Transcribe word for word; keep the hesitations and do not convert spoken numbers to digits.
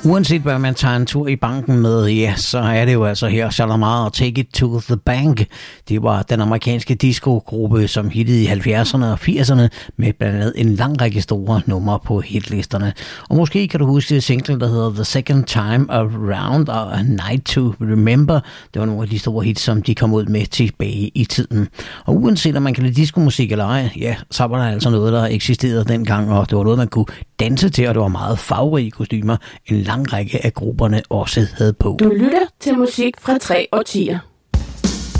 Uanset hvad man tager en tur i banken med, ja, så er det jo altså her Shalamar og Take It to the Bank. Det var den amerikanske disco-gruppe, som hittede i halvfjerdserne og firserne med blandt andet en lang række store numre på hitlisterne. Og måske kan du huske singlen, der hedder The Second Time Around og A Night to Remember. Det var nogle af de store hits, som de kom ud med tilbage i tiden. Og uanset om man kan lide discomusik eller ej, ja, så var der altså noget, der eksisterede dengang, og det var noget, man kunne danse til, og det var meget farverige kostymer, en lang række af grupperne også havde på. Du lytter til musik fra tre årtier.